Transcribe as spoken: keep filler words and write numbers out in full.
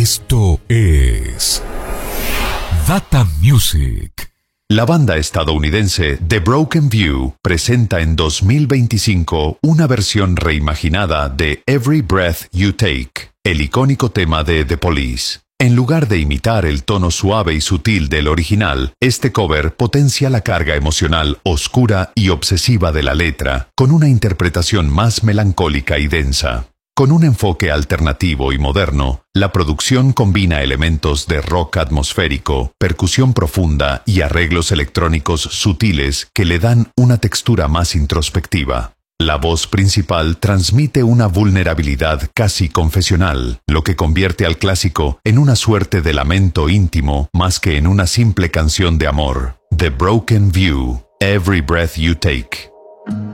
Esto es Data Music. La banda estadounidense The Broken View presenta en dos mil veinticinco una versión reimaginada de Every Breath You Take, el icónico tema de The Police. En lugar de imitar el tono suave y sutil del original, este cover potencia la carga emocional oscura y obsesiva de la letra, con una interpretación más melancólica y densa. Con un enfoque alternativo y moderno, la producción combina elementos de rock atmosférico, percusión profunda y arreglos electrónicos sutiles que le dan una textura más introspectiva. La voz principal transmite una vulnerabilidad casi confesional, lo que convierte al clásico en una suerte de lamento íntimo más que en una simple canción de amor. The Broken View, Every Breath You Take.